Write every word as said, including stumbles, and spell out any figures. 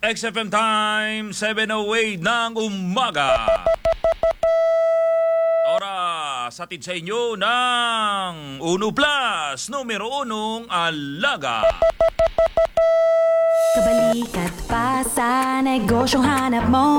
X F M time, seven oh eight ng umaga. Oras, hatid sa inyo ng Uno Plus, numero unong alaga. Kabalikat pa sa negosyong hanap mo.